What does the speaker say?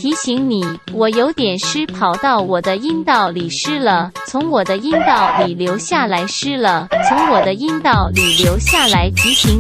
提醒你，我有点湿，跑到我的阴道里湿了，从我的阴道里流下来湿了，从我的阴道里流下来，提醒